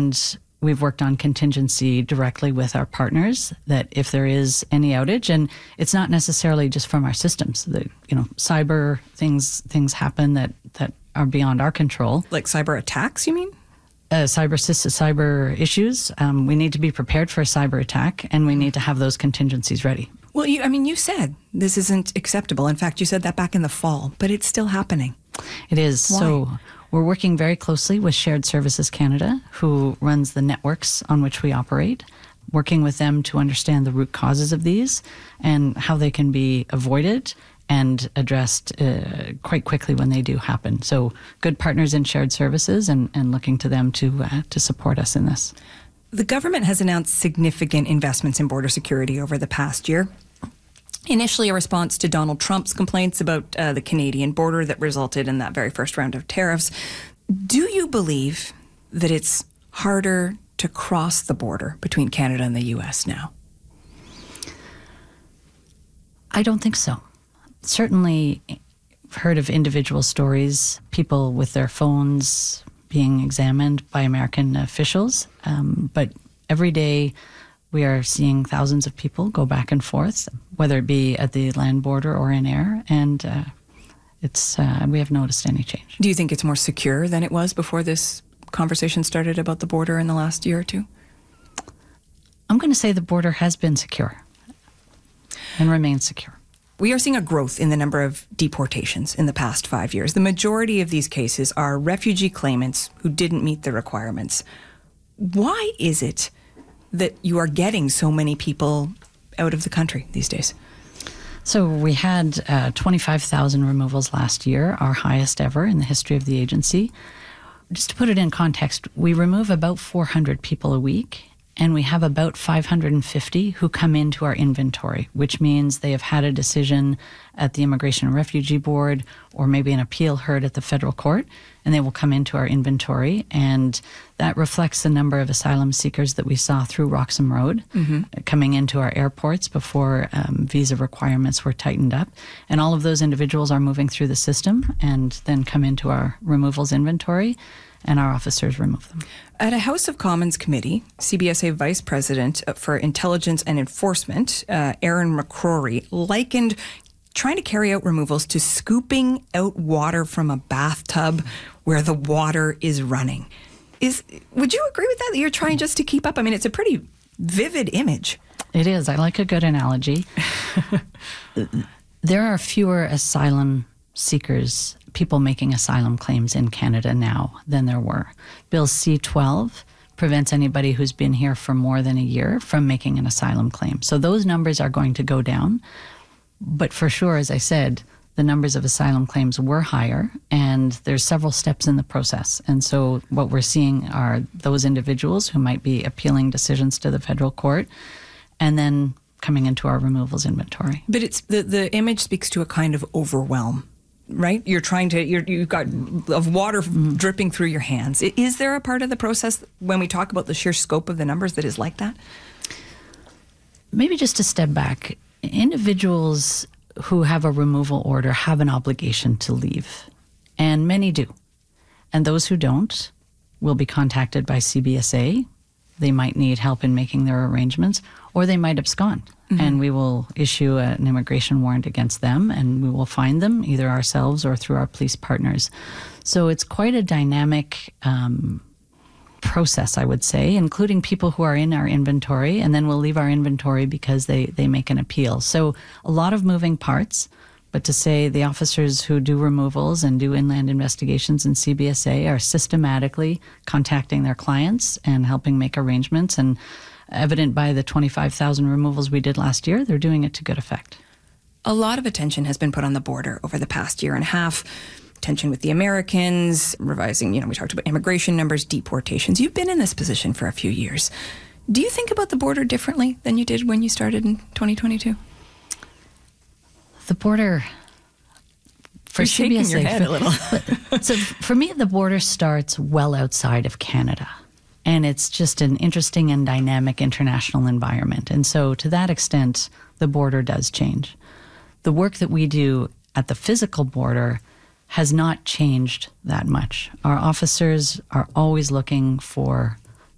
And we've worked on contingency directly with our partners that if there is any outage, and it's not necessarily just from our systems, cyber things happen that are beyond our control. Like cyber attacks, you mean? Cyber issues. We need to be prepared for a cyber attack, and we need to have those contingencies ready. Well, you said this isn't acceptable. In fact, you said that back in the fall, but it's still happening. It is. Why? So we're working very closely with Shared Services Canada, who runs the networks on which we operate, working with them to understand the root causes of these and how they can be avoided and addressed quite quickly when they do happen. So good partners in Shared Services and looking to them to support us in this. The government has announced significant investments in border security over the past year. Initially a response to Donald Trump's complaints about the Canadian border that resulted in that very first round of tariffs. Do you believe that it's harder to cross the border between Canada and the U.S. now? I don't think so. Certainly, I've heard of individual stories, people with their phones being examined by American officials, but every day we are seeing thousands of people go back and forth, whether it be at the land border or in air, and we have noticed any change. Do you think it's more secure than it was before this conversation started about the border in the last year or two? I'm going to say the border has been secure and remains secure. We are seeing a growth in the number of deportations in the past 5 years. The majority of these cases are refugee claimants who didn't meet the requirements. Why is it that you are getting so many people out of the country these days? So we had 25,000 removals last year, our highest ever in the history of the agency. Just to put it in context, we remove about 400 people a week, and we have about 550 who come into our inventory, which means they have had a decision at the Immigration and Refugee Board or maybe an appeal heard at the federal court, and they will come into our inventory. And that reflects the number of asylum seekers that we saw through Roxham Road coming into our airports before visa requirements were tightened up. And all of those individuals are moving through the system and then come into our removals inventory, and our officers remove them. At a House of Commons committee, CBSA Vice President for Intelligence and Enforcement, Aaron McCrory, likened trying to carry out removals to scooping out water from a bathtub where the water is running. Would you agree with that you're trying just to keep up? I mean, it's a pretty vivid image. It is. I like a good analogy. There are fewer asylum seekers, people making asylum claims in Canada now than there were. Bill C-12 prevents anybody who's been here for more than a year from making an asylum claim. So those numbers are going to go down. But for sure, as I said, the numbers of asylum claims were higher, and there's several steps in the process. And so what we're seeing are those individuals who might be appealing decisions to the federal court and then coming into our removals inventory. But it's the image speaks to a kind of overwhelm, right? You've got of water dripping through your hands. Is there a part of the process when we talk about the sheer scope of the numbers that is like that? Maybe just to step back, individuals who have a removal order have an obligation to leave, and many do. And those who don't will be contacted by CBSA. They might need help in making their arrangements, or they might abscond. And we will issue an immigration warrant against them, and we will find them either ourselves or through our police partners. So it's quite a dynamic process, I would say, including people who are in our inventory, and then we'll leave our inventory because they make an appeal. So a lot of moving parts, but to say the officers who do removals and do inland investigations in CBSA are systematically contacting their clients and helping make arrangements, and evident by the 25,000 removals we did last year, they're doing it to good effect. A lot of attention has been put on the border over the past year and a half. Tension with the Americans, revising, we talked about immigration numbers, deportations. You've been in this position for a few years. Do you think about the border differently than you did when you started in 2022? The border, for You're shaking CBSA, your head a little. So for me, the border starts well outside of Canada. And it's just an interesting and dynamic international environment. And so to that extent, the border does change. The work that we do at the physical border has not changed that much. Our officers are always looking for